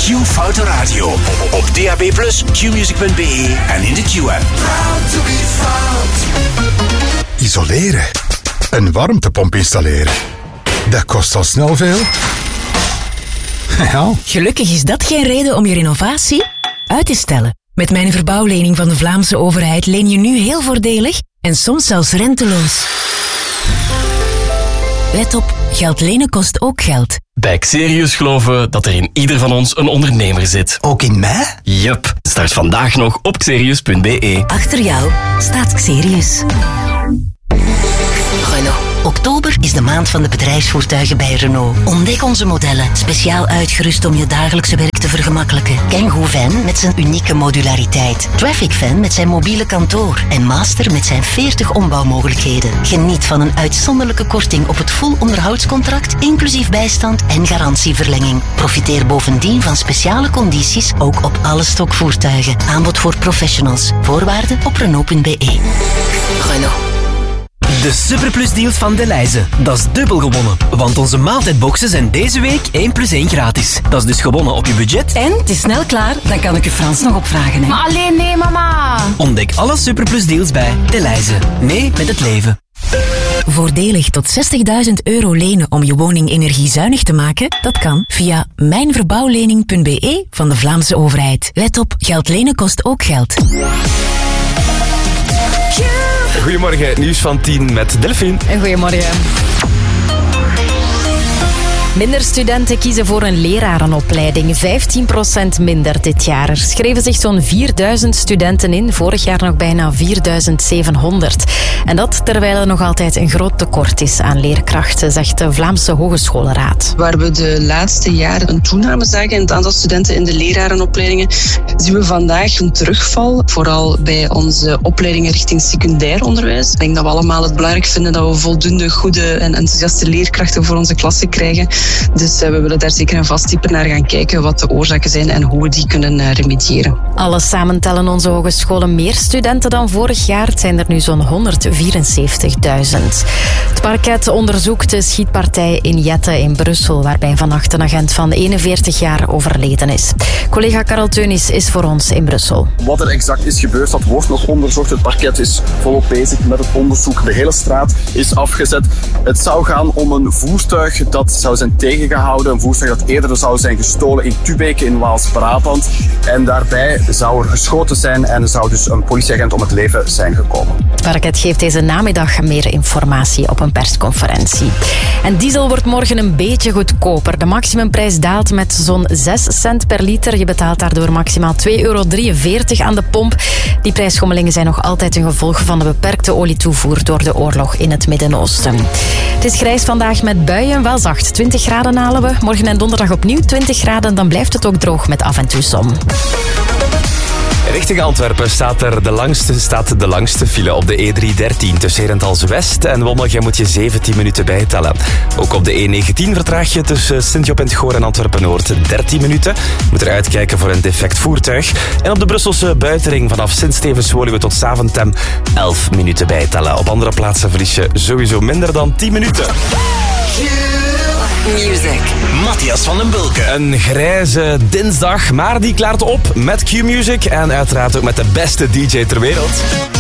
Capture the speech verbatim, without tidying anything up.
Q Foute Radio. Op D A B plus, q music punt b e en in de Q-app. Isoleren. Een warmtepomp installeren. Dat kost al snel veel. Ja. Gelukkig is dat geen reden om je renovatie uit te stellen. Met mijn verbouwlening van de Vlaamse overheid leen je nu heel voordelig en soms zelfs renteloos. Let op, geld lenen kost ook geld. Bij Xerius geloven we dat er in ieder van ons een ondernemer zit. Ook in mij? Yup. Start vandaag nog op xerius punt b e. Achter jou staat Xerius. Renault. Oktober is de maand van de bedrijfsvoertuigen bij Renault. Ontdek onze modellen, speciaal uitgerust om je dagelijkse werk te vergemakkelijken. Kangoo Van met zijn unieke modulariteit. Traffic Van met zijn mobiele kantoor. En Master met zijn veertig ombouwmogelijkheden. Geniet van een uitzonderlijke korting op het full onderhoudscontract, inclusief bijstand en garantieverlenging. Profiteer bovendien van speciale condities, ook op alle stokvoertuigen. Aanbod voor professionals. Voorwaarden op Renault punt b e. Renault. De Superplus deals van Delhaize. Dat is dubbel gewonnen. Want onze maaltijdboxen zijn deze week één plus één gratis. Dat is dus gewonnen op je budget. En het is snel klaar, dan kan ik je Frans nog opvragen. Hè? Maar alleen nee, mama. Ontdek alle Superplus deals bij Delhaize. Nee met het leven. Voordelig tot zestigduizend euro lenen om je woning energiezuinig te maken? Dat kan via mijnverbouwlening punt b e van de Vlaamse overheid. Let op, geld lenen kost ook geld. Goedemorgen, nieuws van tien met Delphine. En goedemorgen. Minder studenten kiezen voor een lerarenopleiding. vijftien procent minder dit jaar. Er schreven zich zo'n vierduizend studenten in. Vorig jaar nog bijna vierduizend zevenhonderd. En dat terwijl er nog altijd een groot tekort is aan leerkrachten, zegt de Vlaamse Hogescholenraad. Waar we de laatste jaren een toename zagen in het aantal studenten in de lerarenopleidingen, zien we vandaag een terugval. Vooral bij onze opleidingen richting secundair onderwijs. Ik denk dat we allemaal het belangrijk vinden dat we voldoende goede en enthousiaste leerkrachten voor onze klassen krijgen. Dus uh, we willen daar zeker en vast dieper naar gaan kijken wat de oorzaken zijn en hoe we die kunnen uh, remediëren. Alles samen tellen onze hogescholen meer studenten dan vorig jaar. Het zijn er nu zo'n honderdvierenzeventigduizend. Het parket onderzoekt de schietpartij in Jette in Brussel, waarbij vannacht een agent van eenenveertig jaar overleden is. Collega Karel Teunis is voor ons in Brussel. Wat er exact is gebeurd, dat wordt nog onderzocht. Het parket is volop bezig met het onderzoek. De hele straat is afgezet. Het zou gaan om een voertuig dat zou zijn tegengehouden. Een voertuig dat eerder zou zijn gestolen in Tubeke in Waals-Brabant. En daarbij zou er geschoten zijn en er zou dus een politieagent om het leven zijn gekomen. Het parket geeft deze namiddag meer informatie op een persconferentie. En diesel wordt morgen een beetje goedkoper. De maximumprijs daalt met zo'n zes cent per liter. Je betaalt daardoor maximaal twee euro drieënveertig aan de pomp. Die prijsschommelingen zijn nog altijd een gevolg van de beperkte olietoevoer door de oorlog in het Midden-Oosten. Het is grijs vandaag met buien, wel zacht. twintig graden halen we. Morgen en donderdag opnieuw twintig graden. Dan blijft het ook droog met af en toe zon. Richting Antwerpen staat er de langste, staat de langste file op de E driehonderddertien. Tussen Herentals West en Wommelgem moet je zeventien minuten bijtellen. Ook op de E negentien vertraag je tussen Sint-Job en het Goor en Antwerpen-Noord dertien minuten. Je moet er uitkijken voor een defect voertuig. En op de Brusselse buitenring vanaf Sint-Stevens-Woluwe tot Zaventem elf minuten bijtellen. Op andere plaatsen verlies je sowieso minder dan tien minuten. Music. Matthias van den Bulke. Een grijze dinsdag, maar die klaart op met Q-Music en uiteraard ook met de beste D J ter wereld.